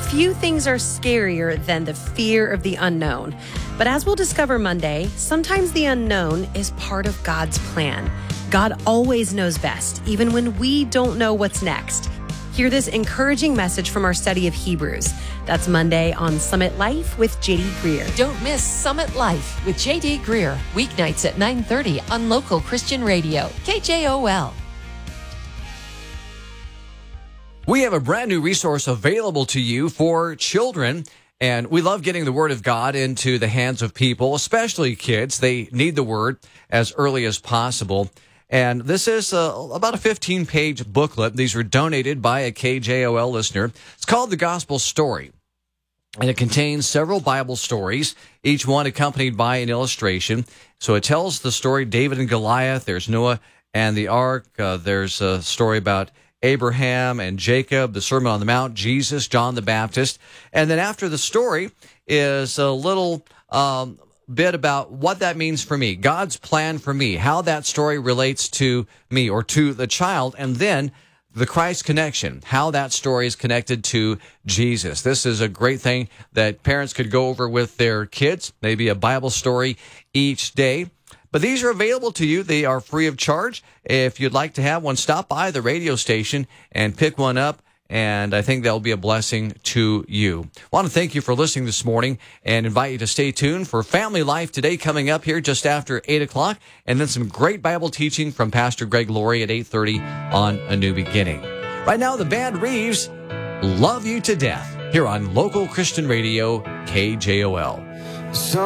Few things are scarier than the fear of the unknown. But as we'll discover Monday, sometimes the unknown is part of God's plan. God always knows best, even when we don't know what's next. Hear this encouraging message from our study of Hebrews. That's Monday on Summit Life with J.D. Greer. Don't miss Summit Life with J.D. Greer, weeknights at 9:30 on local Christian radio, KJOL. We have a brand new resource available to you for children, and we love getting the Word of God into the hands of people, especially kids. They need the Word as early as possible. And this is about a 15-page booklet. These were donated by a KJOL listener. It's called The Gospel Story, and it contains several Bible stories, each one accompanied by an illustration. So it tells the story David and Goliath. There's Noah and the Ark. There's a story about Abraham and Jacob, the Sermon on the Mount, Jesus, John the Baptist. And then after the story is a little bit about what that means for me, God's plan for me, how that story relates to me or to the child, and then the Christ connection, how that story is connected to Jesus. This is a great thing that parents could go over with their kids, maybe a Bible story each day. But these are available to you. They are free of charge. If you'd like to have one, stop by the radio station and pick one up, and I think that'll be a blessing to you. I want to thank you for listening this morning and invite you to stay tuned for Family Life today coming up here just after 8 o'clock, and then some great Bible teaching from Pastor Greg Laurie at 8:30 on A New Beginning. Right now, the band Reeves, Love You to Death, here on local Christian radio, KJOL.